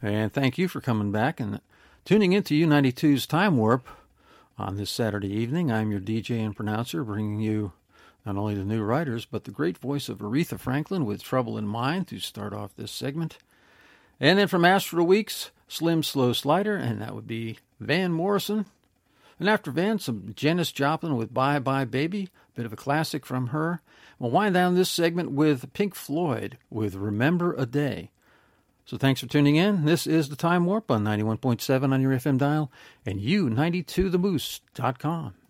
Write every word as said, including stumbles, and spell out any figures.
And thank you for coming back and tuning into U ninety-two's Time Warp on this Saturday evening. I'm your D J and pronouncer, bringing you not only the new writers, but the great voice of Aretha Franklin with Trouble in Mind to start off this segment. And then from Astral Weeks, Slim Slow Slider, and that would be Van Morrison. And after Van, some Janis Joplin with Bye Bye Baby, a bit of a classic from her. We'll wind down this segment with Pink Floyd with Remember a Day. So thanks for tuning in. This is the Time Warp on ninety-one point seven on your F M dial and U ninety-two the moose dot com.